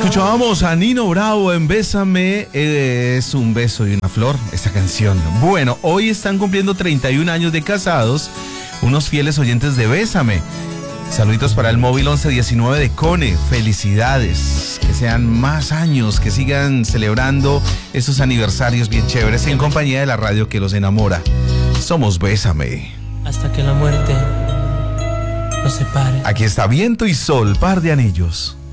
Escuchábamos a Nino Bravo en Bésame, es un beso y una flor, esta canción. Bueno, hoy están cumpliendo 31 años de casados, unos fieles oyentes de Bésame. Saluditos para el móvil 1119 de Cone, felicidades, que sean más años, que sigan celebrando esos aniversarios bien chéveres en compañía de la radio que los enamora. Somos Bésame. Hasta que la muerte nos separe. Aquí está Viento y Sol, par de anillos.